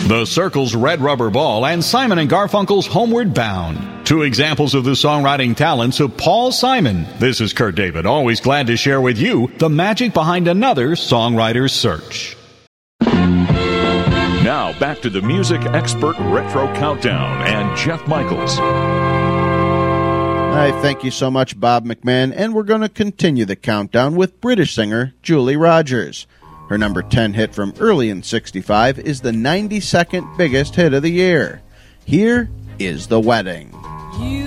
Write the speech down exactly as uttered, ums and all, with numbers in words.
The Circle's Red Rubber Ball and Simon and Garfunkel's Homeward Bound. Two examples of the songwriting talents of Paul Simon. This is Kurt David, always glad to share with you the magic behind another songwriter's search. Now back to the Music Expert Retro Countdown and Jeff Michaels. Hi, thank you so much, Bob McMahon, and we're going to continue the countdown with British singer Julie Rogers. Her number ten hit from early in sixty-five is the ninety-second biggest hit of the year. Here is The Wedding. You